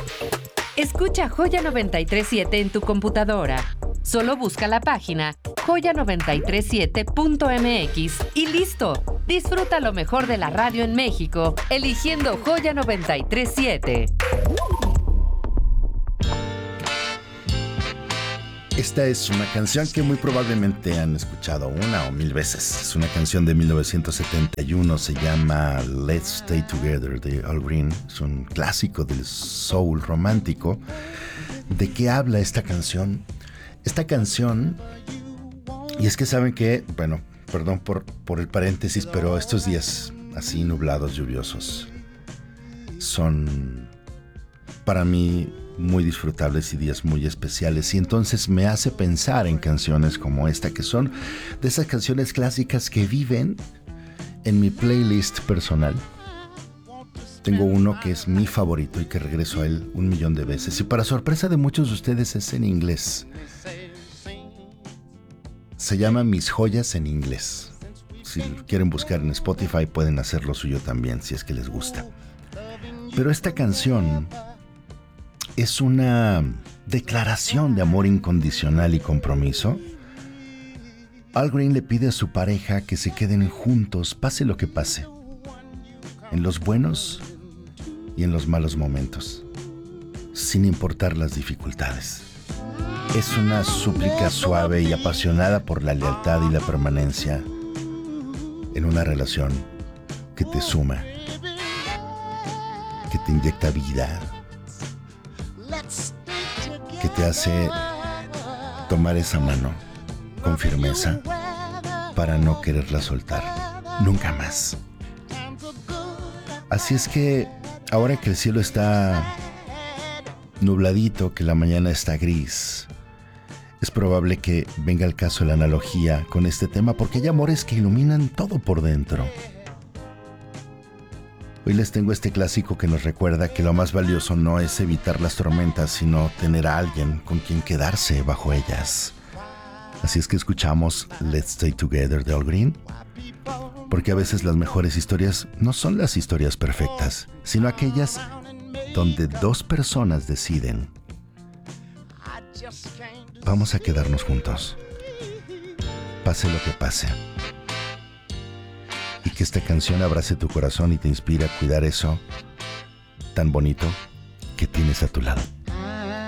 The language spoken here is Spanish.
Escucha Joya 937 en tu computadora. Solo busca la página joya937.mx y listo. Disfruta lo mejor de la radio en México, eligiendo Joya 937. Esta es una canción que muy probablemente han escuchado una o mil veces. Es una canción de 1971, se llama Let's Stay Together de Al Green. Es un clásico del soul romántico. ¿De qué habla esta canción? Esta canción, y es que saben que, bueno, perdón por el paréntesis, pero estos días así nublados, lluviosos, son para mí muy disfrutables y días muy especiales, y entonces me hace pensar en canciones como esta, que son de esas canciones clásicas que viven en mi playlist personal. Tengo uno que es mi favorito y que regreso a él 1,000,000 de veces, y para sorpresa de muchos de ustedes es en inglés. Se llama Mis Joyas en Inglés. Si quieren buscar en Spotify pueden hacer lo suyo también, si es que les gusta. Pero esta canción es una declaración de amor incondicional y compromiso. Al Green le pide a su pareja que se queden juntos, pase lo que pase, en los buenos y en los malos momentos, sin importar las dificultades. Es una súplica suave y apasionada por la lealtad y la permanencia en una relación que te suma, que te inyecta vida, que te hace tomar esa mano con firmeza para no quererla soltar nunca más. Así es que ahora que el cielo está nubladito, que la mañana está gris, es probable que venga al caso la analogía con este tema, porque hay amores que iluminan todo por dentro. Hoy les tengo este clásico que nos recuerda que lo más valioso no es evitar las tormentas, sino tener a alguien con quien quedarse bajo ellas. Así es que escuchamos Let's Stay Together de Al Green, porque a veces las mejores historias no son las historias perfectas, sino aquellas donde dos personas deciden: vamos a quedarnos juntos, pase lo que pase. Y que esta canción abrace tu corazón y te inspire a cuidar eso tan bonito que tienes a tu lado.